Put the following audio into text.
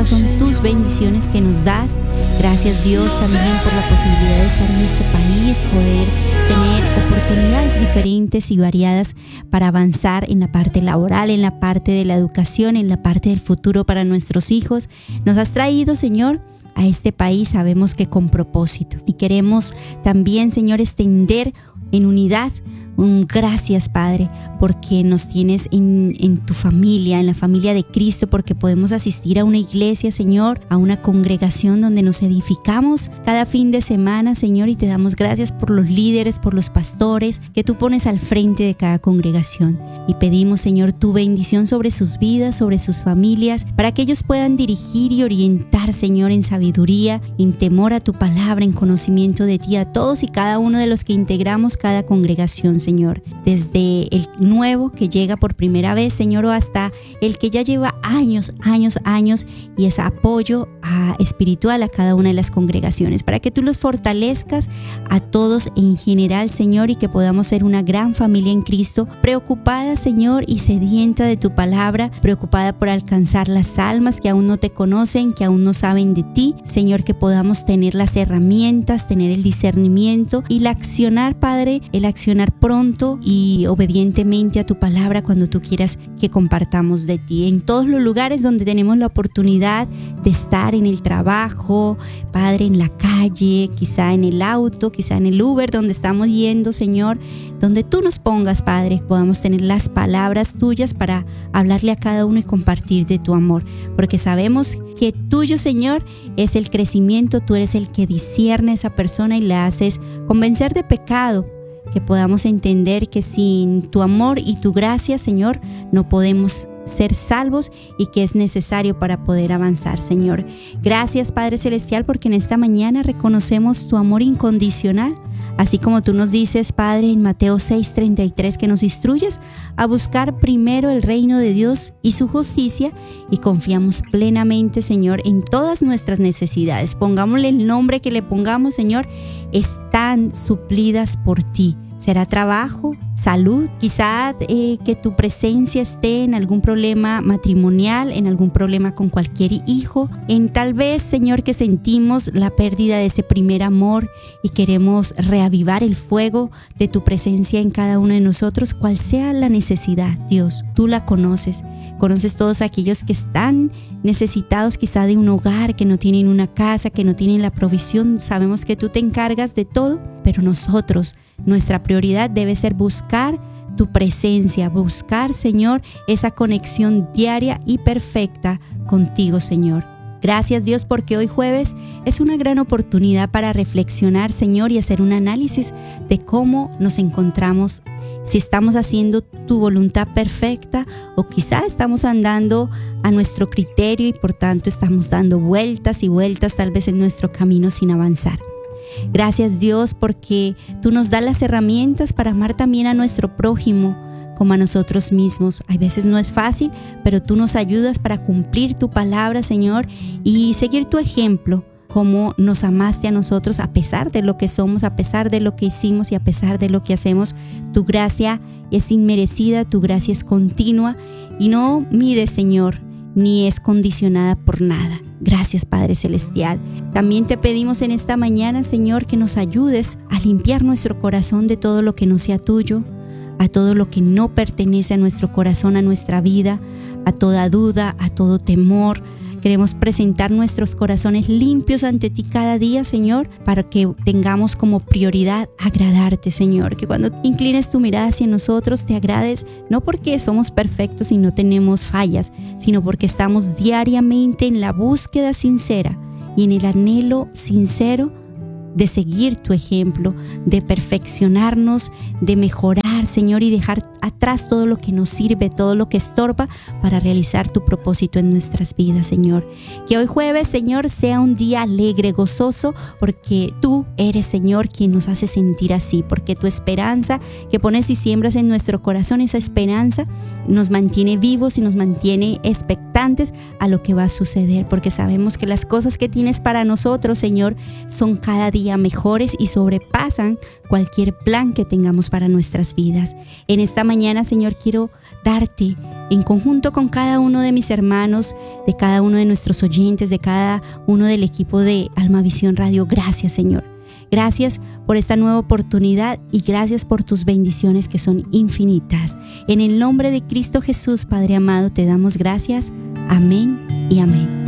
estas son tus bendiciones que nos das. Gracias, Dios, también por la posibilidad de estar en este país, poder tener oportunidades diferentes y variadas para avanzar en la parte laboral, en la parte de la educación, en la parte del futuro para nuestros hijos. Nos has traído, Señor, a este país, sabemos que con propósito. Y queremos también, Señor, extender en unidad. Gracias, Padre, porque nos tienes en tu familia, en la familia de Cristo, porque podemos asistir a una iglesia, Señor, a una congregación donde nos edificamos cada fin de semana, Señor, y te damos gracias por los líderes, por los pastores que tú pones al frente de cada congregación. Y pedimos, Señor, tu bendición sobre sus vidas, sobre sus familias, para que ellos puedan dirigir y orientar, Señor, en sabiduría, en temor a tu palabra, en conocimiento de ti, a todos y cada uno de los que integramos cada congregación, Señor, desde el nuevo que llega por primera vez, Señor, o hasta el que ya lleva años, y es apoyo espiritual a cada una de las congregaciones, para que tú los fortalezcas a todos en general, Señor, y que podamos ser una gran familia en Cristo, preocupada, Señor, y sedienta de tu palabra, preocupada por alcanzar las almas que aún no te conocen, que aún no saben de ti, Señor, que podamos tener las herramientas, tener el discernimiento y el accionar, Padre, el accionar pronto y obedientemente a tu palabra cuando tú quieras que compartamos de ti. En todos los lugares donde tenemos la oportunidad de estar, en el trabajo, Padre, en la calle, quizá en el auto, quizá en el Uber donde estamos yendo, Señor, donde tú nos pongas, Padre, podamos tener las palabras tuyas para hablarle a cada uno y compartir de tu amor, porque sabemos que tuyo, Señor, es el crecimiento, tú eres el que discierne a esa persona y la haces convencer de pecado, que podamos entender que sin tu amor y tu gracia, Señor, no podemos ser salvos y que es necesario para poder avanzar, Señor. Gracias, Padre Celestial, porque en esta mañana reconocemos tu amor incondicional, así como tú nos dices, Padre, en Mateo 6:33, que nos instruyes a buscar primero el reino de Dios y su justicia, y confiamos plenamente, Señor, en todas nuestras necesidades. Pongámosle el nombre que le pongamos, Señor, están suplidas por ti. Será trabajo, salud, quizá que tu presencia esté en algún problema matrimonial, en algún problema con cualquier hijo, en tal vez, Señor, que sentimos la pérdida de ese primer amor y queremos reavivar el fuego de tu presencia en cada uno de nosotros. Cual sea la necesidad, Dios, tú la conoces. Conoces todos aquellos que están necesitados quizá de un hogar, que no tienen una casa, que no tienen la provisión. Sabemos que tú te encargas de todo, pero nosotros, nuestra prioridad debe ser buscar tu presencia, buscar, Señor, esa conexión diaria y perfecta contigo, Señor. Gracias, Dios, porque hoy jueves es una gran oportunidad para reflexionar, Señor, y hacer un análisis de cómo nos encontramos, si estamos haciendo tu voluntad perfecta o quizá estamos andando a nuestro criterio y por tanto estamos dando vueltas y vueltas tal vez en nuestro camino sin avanzar. Gracias, Dios, porque tú nos das las herramientas para amar también a nuestro prójimo como a nosotros mismos. A veces no es fácil, pero tú nos ayudas para cumplir tu palabra, Señor, y seguir tu ejemplo, como nos amaste a nosotros a pesar de lo que somos, a pesar de lo que hicimos y a pesar de lo que hacemos. Tu gracia es inmerecida, tu gracia es continua y no mide, Señor, ni es condicionada por nada. Gracias, Padre Celestial. También te pedimos en esta mañana, Señor, que nos ayudes a limpiar nuestro corazón de todo lo que no sea tuyo, a todo lo que no pertenece a nuestro corazón, a nuestra vida, a toda duda, a todo temor. Queremos presentar nuestros corazones limpios ante ti cada día, Señor, para que tengamos como prioridad agradarte, Señor. Que cuando inclines tu mirada hacia nosotros, te agrades, no porque somos perfectos y no tenemos fallas, sino porque estamos diariamente en la búsqueda sincera y en el anhelo sincero de seguir tu ejemplo, de perfeccionarnos, de mejorar, Señor, y dejar atrás todo lo que nos sirve, todo lo que estorba para realizar tu propósito en nuestras vidas, Señor. Que hoy jueves, Señor, sea un día alegre, gozoso, porque tú eres, Señor, quien nos hace sentir así, porque tu esperanza que pones y siembras en nuestro corazón, esa esperanza nos mantiene vivos y nos mantiene expectantes a lo que va a suceder, porque sabemos que las cosas que tienes para nosotros, Señor, son cada día día mejores y sobrepasan cualquier plan que tengamos para nuestras vidas. En esta mañana, Señor, quiero darte, en conjunto con cada uno de mis hermanos, de cada uno de nuestros oyentes, de cada uno del equipo de Almavisión Radio, gracias, Señor. Gracias por esta nueva oportunidad y gracias por tus bendiciones que son infinitas. En el nombre de Cristo Jesús, Padre amado, te damos gracias. Amén y amén.